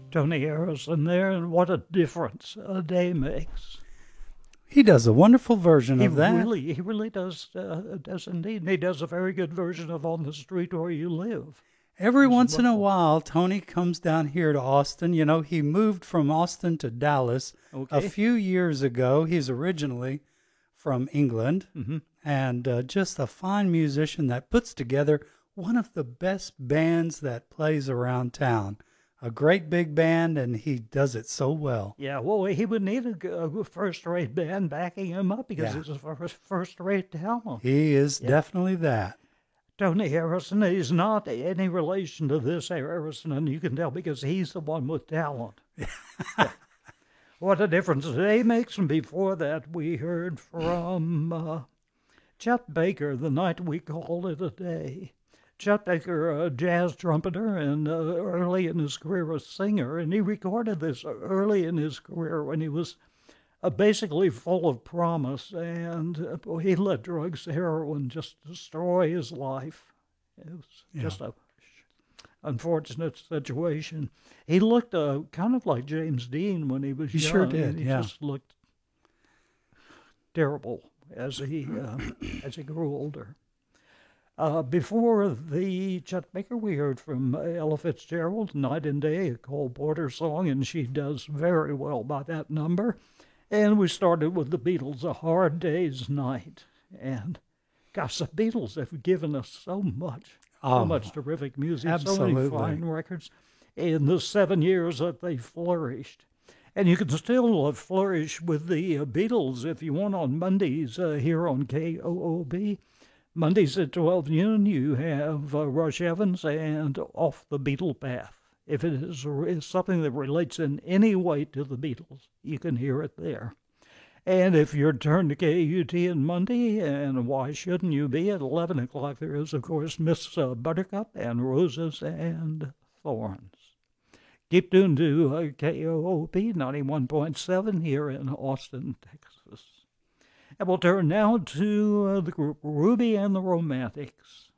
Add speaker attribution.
Speaker 1: Tony Harrison there, and what a difference a day makes.
Speaker 2: He does a wonderful version of that.
Speaker 1: He really does indeed. And he does a very good version of On the Street Where You Live.
Speaker 2: Every once in a while, Tony comes down here to Austin. You know, he moved from Austin to Dallas a few years ago. He's originally from England, and just a fine musician that puts together one of the best bands that plays around town. A great big band, and he does it so well.
Speaker 1: Yeah, well, he would need a first-rate band backing him up because he's a first-rate talent.
Speaker 2: He is definitely that.
Speaker 1: Tony Harrison, he's not any relation to this Harrison, and you can tell because he's the one with talent. What a difference today makes. And before that, we heard from Chet Baker, The Night We Called It a Day. Chet Baker, a jazz trumpeter, and early in his career a singer, and he recorded this early in his career when he was basically full of promise, and he let drugs, heroin, just destroy his life. It was just a unfortunate situation. He looked kind of like James Dean when he was young.
Speaker 2: He sure did,
Speaker 1: He just looked terrible as he grew older. Before the Chet Baker, we heard from Ella Fitzgerald, Night and Day, a Cole Porter song, and she does very well by that number. And we started with the Beatles, A Hard Day's Night. And gosh, the Beatles have given us so much terrific music,
Speaker 2: absolutely.
Speaker 1: So many fine records in the 7 years that they flourished. And you can still flourish with the Beatles if you want on Mondays here on KOOB. Mondays at 12 noon, you have Rush Evans and Off the Beatle Path. If it is something that relates in any way to the Beatles, you can hear it there. And if you're turned to KUT on Monday, and why shouldn't you be, at 11 o'clock, there is, of course, Miss Buttercup and Roses and Thorns. Keep tuned to KOOP 91.7 here in Austin, Texas. And we'll turn now to the group Ruby and the Romantics.